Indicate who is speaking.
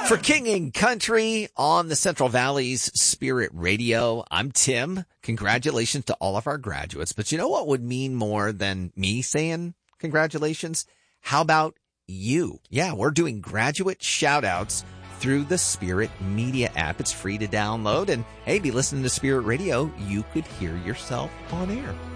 Speaker 1: For King and Country on the Central Valley's Spirit Radio, I'm Tim. Congratulations to all of our graduates. But you know what would mean more than me saying congratulations? How about you? Yeah, we're doing graduate shout-outs through the Spirit Media app. It's free to download. And hey, be listening to Spirit Radio, you could hear yourself on air.